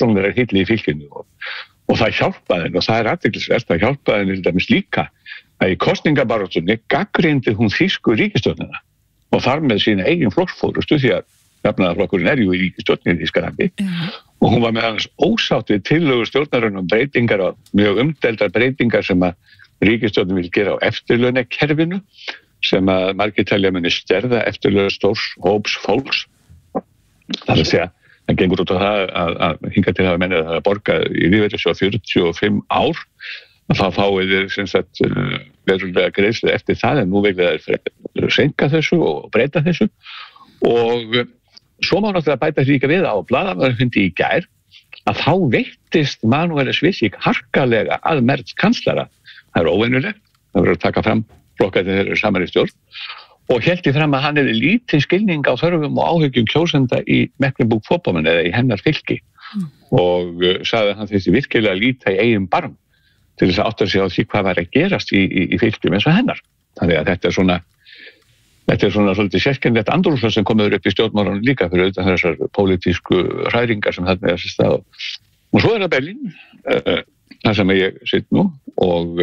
persónulega hilli í fylkinu og það hjálpaði henni og það athyglisvert, það hjálpaði henni til dæmis líka að í kosningabaráttunni gagnrýndi hún þýsku ríkisstjórnina og þar með sína eigin flokksforystu því að jafnaðarflokkurinn í ríkisstjórninni í Þýskalandi og hún var með annars ósátt við tillögur stjórnarinnar breytingar og mjög umdeildar breytingar sem að ríkisstjórnin vil gera á eftirlaunakerfinu sem að margir telja muni sterða eftirlaun stórs hóps fólks. Það er að segja, það gengur út á það að hingað til að mennið að borga í lífeyrissjóð 45 ár og þá fáið þið sem sagt verulega greiðslu eftir það en nú vilja þær seinka þessu og breyta þessu og svo má náttúrulega bæta líka við á blaðamannafundi í gær að þá veittist Manuel Svissik harkalega að Merz kanslara. Það er óvenjulegt, það verður að taka fram flokkar þegar þeir eru saman í stjórn og héldi fram að hann hefði lítinn skilning á þörfum og áhyggjum kjósenda í Mecklenburg-Vorpommern eða í hennar fylki og sagði að hann þyrfti virkilega að líta í eigin barm til þess að átta sig á því hvað var að gerast í fylkjum eins og hennar. Þannig að þetta er svona svolítið sérkennilegt andrúmsloft sem komur upp í stjórnmálunum líka fyrir auðvitað þessar pólitísku hræringar sem þarna er sér stað. Og svo er það Berlín, þar sem ég sitt nú og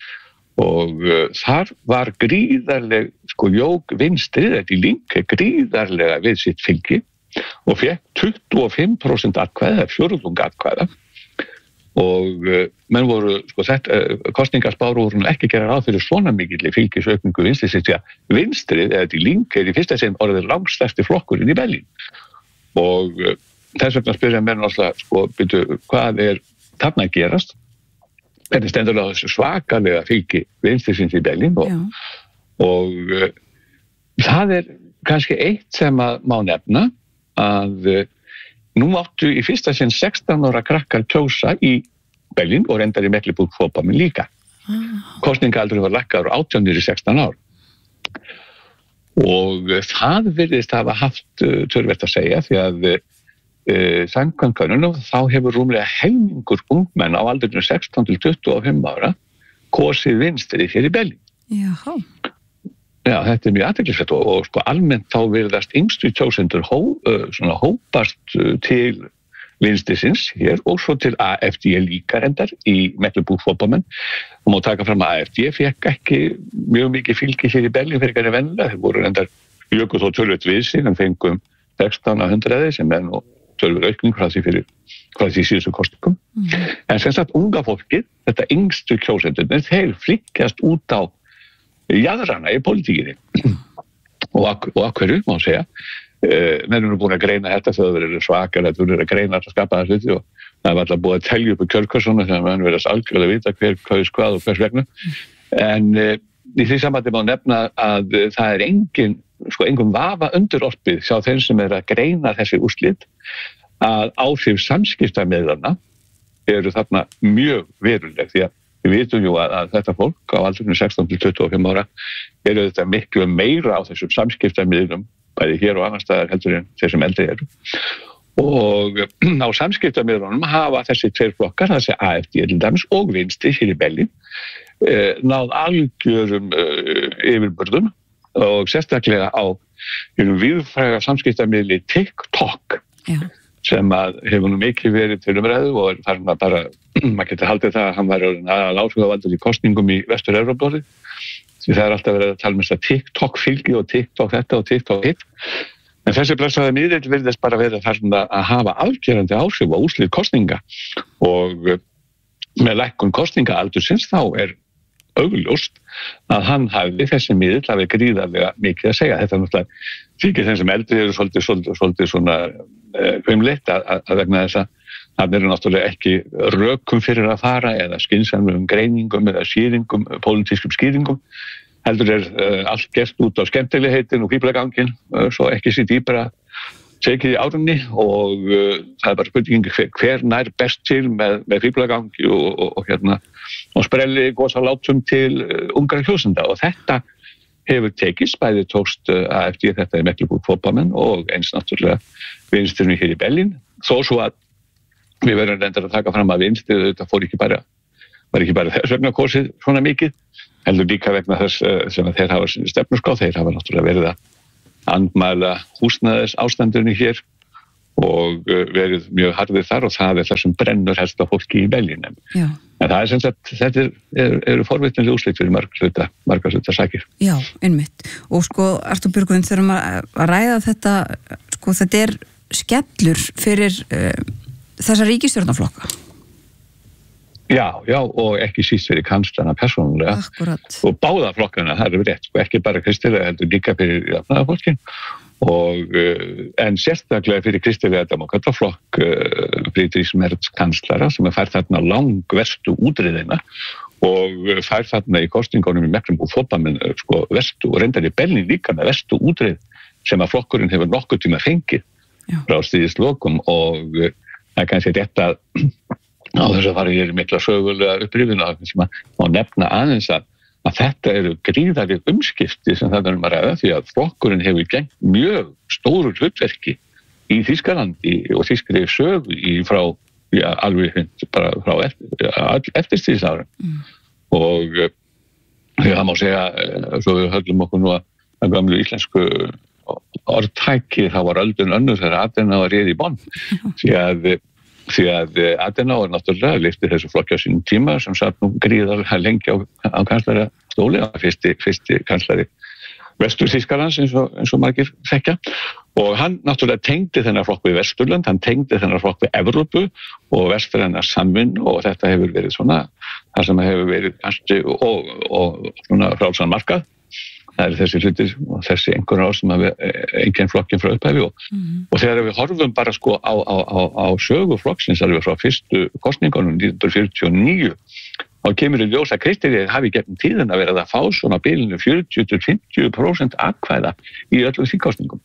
þar var gríðarleg, jók vinstrið, Die Linke gríðarlega við sitt fylki og fékk 25% atkvæða, fjórðung atkvæða og menn voru, kosningaspár voru ekki gera ráð fyrir svona mikilli fylgisaukningu vinstrisins, því að vinstrið eða Die Linke í fyrsta sinn orðið langstærsti flokkurinn í Berlín og þess vegna spyrja menn alltaf, hvað er þarna að gerast? Hvernig stendur á þessu svakalega fylgi vinstrisins í Berlín og það er kannski eitt sem að má nefna að nú áttu í fyrsta sinn 16 ára krakkar kjósa í Berlín og reyndar í Mecklenburg-Vorpommern líka. Kosningaaldurinn var lækkaður úr 18 í 16 ár. Og það virðist hafa haft töluvert að segja því að samkvæmt könnunum þá hefur rúmlega helmingur ungmenn á aldrinum 16 til 25 ára kosið vinstri hér í Berlín. Jaha. Já, þetta er mjög athyglisvert og almennt þá virðast yngstu kjósendur hópast til vinstrisins hér og svo til AfD líka reyndar í Mecklenburg-Vorpommern og má taka fram að AfD fékk ekki mjög mikið fylgi hér í Berlín fyrir hvernig vennilega, þeir voru reyndar jökuð þó tölvöld við sig en fengum 16 af 100 sem er nú tölvöld aukning frá því síðustu kosningum. En sem sagt unga fólkið, þetta yngstu kjósendurnir, þeir flykkjast út á jaðrana í politíkinni og að hverju má segja menn eru búin að greina þetta þegar það verður svakar að þú eru að greina þetta skapaða hluti og það var alltaf búið að telja upp í kjörkössuna þegar mann verður algjörlega að vita hver kaus hvað og hvers vegna en í því sambandi má nefna að það er engin vafa undirorpið hjá þeim sem er að greina þessi úrslit að áhrif samskiptamiðlanna eru þarna mjög veruleg því að við vitum jú að þetta fólk á aldrinum 16 til 25 ára eru þetta miklu meira á þessum samskiptamiðlum bæði hér og annars staðar heldur en þeir sem eldri eru. Og á samskiptamiðlunum hafa þessi tveir flokkar, þessi AfD til dæmis og vinstri hér í Berlín, náð algjörum yfirburðum og sérstaklega á víðfræga samskiptamiðli TikTok sem að hefur nú mikið verið til umræðu og þar bara, maður getur haldið það að hann var áhrifavaldur í kosningum í Vestur-Evrópu því það er alltaf verið að tala um þess að TikTok fylgi og TikTok þetta og TikTok hitt en þessi blessaði miðill virðist bara verið að hafa afgerandi áhrif á úrslit kosninga og með lækkun kosningaaldurins þá er augljóst að hann hafi þessi miðill hafi gríðarlega mikið að segja. Þetta er náttúrulega þykir þeim sem eldri eru svolítið svona umleitt að vegna þess að það eru náttúrulega ekki rökum fyrir að fara eða skynsamlegum greiningum eða skýringum, pólitískum skýringum. Heldur allt gert út á skemmtilegheitin og fíflagangin, svo ekki sér dýpra tekið í árunni og það er bara spurningin hver nær best til með fíflagangi og sprelli góðsalátum til ungra kjósenda og þetta hefur tekist, bæði tókst AfD þetta í Mecklenburg-Vorpommern og eins náttúrulega vinstrinu hér í Berlín, þó svo að við verðum reyndar að taka fram að vinstrið þetta var ekki bara þess vegna kosið svona mikið, heldur líka vegna þess sem að þeir hafa stefnuskrá, þeir hafa náttúrulega verið að andmæla húsnæðis ástandinu hér og verið mjög harðir þar og það það sem brennur helst á fólki í Berlín. En það sem sagt, þetta eru forvitnileg úrslit fyrir margar hluta sakir. Já, einmitt. Og sko, Arthúr Björgvin, þurfum að ræða þetta, sko, þetta skellur fyrir þessa ríkisstjórnarflokka. Já, og ekki síst fyrir kanslana persónulega. Akkurat. Og báða flokkana, það rétt, sko, ekki bara kristilega, heldur líka fyrir jafnaðarfólkin. En sérstaklega fyrir kristilega demokrataflokk Friedrich Merz kanslara sem fær þarna langverstu útreiðina og fær þarna í kosningunum í Mecklenburg-Vorpommern sko verstu og reyndar í Berlín líka með verstu útreið sem að flokkurinn hefur nokkuð tíma fengið frá stríðslokum og það kannski rétt að á þess að fara hér í mikla sögulega upprifinu sem að má nefna aðeins að þetta eru gríðarleg umskipti sem það að ræða því að flokkurinn hefur gengt mjög stóru hlutverki í Þýskalandi og þýskri sögu frá alveg bara frá eftirstríðsárum og það má segja svo við höllum okkur nú að gamlu íslensku orðtæki þá var öldun önnur þegar Adenauer réð í Bonn því að Adenauer náttúrulega lifti þessu flokki á sínum tíma sem satt nú gríðarlega lengi á kanslarastóli og fyrsti kanslari Vestur-Þýskalands eins og margir þekkja og hann náttúrulega tengdi þennan flokk við Vesturlönd, hann tengdi þennan flokk við Evrópu og vestræna samvinnu og þetta hefur verið svona það sem hefur verið kannski og svona frálsan markað. Það þessi hlutir og þessi einhverjum ár sem enginn flokkin frá upphæfi og þegar við horfum bara sko á sögu flokksins alveg frá fyrstu kosningunum 1949 þá kemur í ljós að kristilegir hafi gegnum tíðina verið að fá svona bilinu 40-50% atkvæða í öllum þingkosningum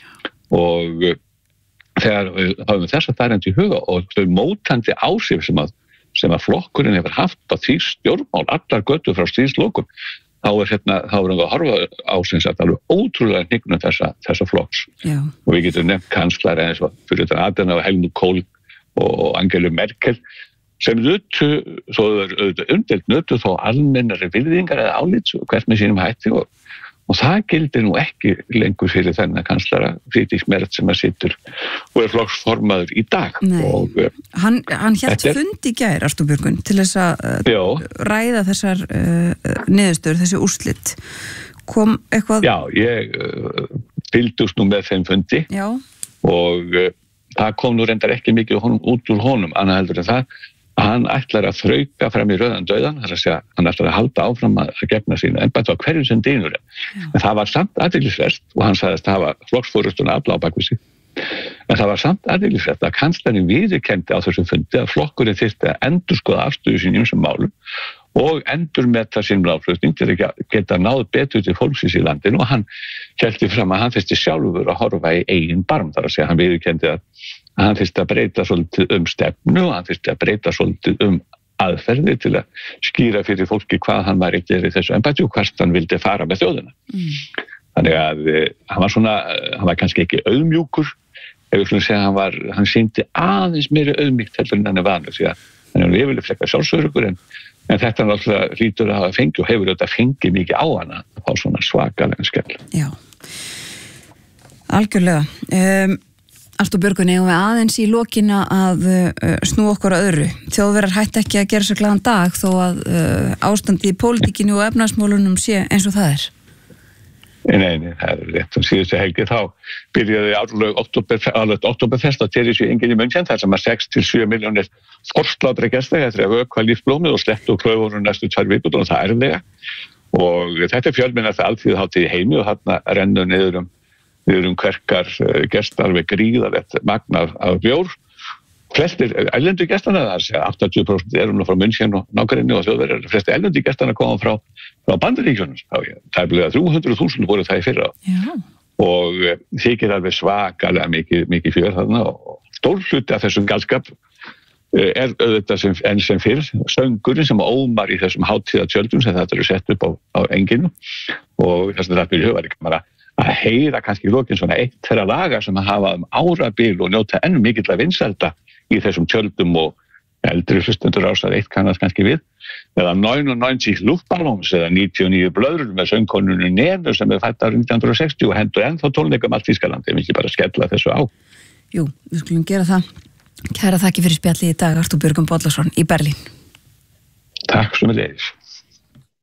og þegar við hafum þess að það er í huga og þau mótandi áhrif sem að flokkurinn hefur haft á því stjórnmál allar götur frá stríðslokum þá erum við að horfa á sem sagt alveg ótrúlega hnignun þessa flokks. Já. Og við getum nefnt kanslara eins og fyrir þetta Adenauer, Helmut Kohl og Angela Merkel sem nutu, þó auðvitað umdeilt nutu þó almennari virðingar eða álits hvert með sínum hætti og það gildir nú ekki lengur fyrir þennan kanslara Friedrich Merz sem að situr og flokksformaður í dag. Og, hann hélt fund í gær, Arthúr Björgvin, til þess að ræða þessar niðurstöður, þessi úrslit. Kom eitthvað? Já, ég fylgdust nú með þeim fundi og það kom nú reyndar ekki mikið út úr honum, annað heldur en það að hann ætlar að þrauka fram í rauðan dauðan, það er að segja, hann ætlar að halda áfram að gegna sína embætti á hverjum sem dynur. En það var samt athyglisvert og hann sagðist að hafa flokksforystuna alla á bakvið sig. En það var samt athyglisvert að kanslarinn viðurkenndi á þessum fundi að flokkurinn þyrfti að endurskoða afstöðu sín í ýmsum málum og endurmeta sinn málflutning til að geta náð betur til fólksins í landinu og hann héldi fram að hann þyrfti sjálfur að horfa í eigin barm, þar að segja hann viðurkenndi að hann þyrfti að breyta svolítið stefnu og hann þyrfti að breyta svolítið aðferði til að skýra fyrir fólki hvað hann var að gera í þessu embætti og hvert hann vildi fara með þjóðina. Þannig að hann var kannski ekki auðmjúkur, ef við skulum segja hann sýndi aðeins meiri auðmýkt heldur en hann vanur því að hann er yfirlega frekar sjálfsöruggur en þetta náttúrulega hlýtur að hafa fengið og hefur auðvitað fengið mikið á hana að fá svona svakalega skell. Já, algjörlega. Arthúr Björgvin, eigum við aðeins í lokinu að snúa okkur að öðru. Þjóðverjar hætti ekki að gera svo glaðan dag þó að ástandi í pólitíkinu og efnahagsmálunum sé eins og það er. Nei, það er rétt. Síðustu helgi þá byrjaði árleg októberfest á Theresiu Engin í München þar sem að 6-7 milljónir forslátra gesta eftir að vökva lífsblómið og slettu og klöfur næstu 2 vikur og það er ærlega. Og þetta er fjölmennasta alþýðuhátíð í heimi og þarna rennur niður hverkar gestar við gríðarlegt magn af bjór. Flestir erlendu gestana, það er að segja 80% eru nú frá München og nágrenni og Þjóðverjar, flestir erlendu gestana koma frá Bandaríkjunum. Tæplega 300.000 voru það í fyrra. Já. Og þykir alveg svakalega mikið fjör þarna og stór hluti af þessum galskap auðvitað enn sem fyrr söngurinn sem ómar í þessum hátíðatjöldum sem þetta eru sett upp á enginu og þess að það byrja hugarík að heyra kannski í lokin svona eitt þeirra laga sem að hafa árabil og njóta enn mikilla vinsælda í þessum tjöldum og eldri hlustendur ásað eitt kannast kannski við eða 99 luftballons eða 99 blöðrur með söngkonunni Nenu sem fætt árið 1960 og hendur ennþá tónleikum allt Þýskalandi, ef ekki bara skella þessu á. Jú, við skulum gera það. Kæra þakki fyrir spjallið í dag, Artúr Björgvin Bollason í Berlín. Takk sömuleiðis.